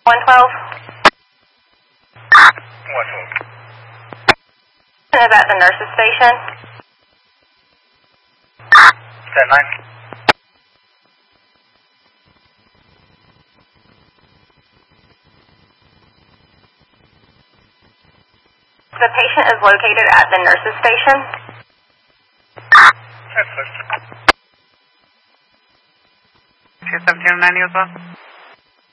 112. 112. Is at the nurse's station. 10-9. The patient is located at the nurse's station. That's close. 1709 as well.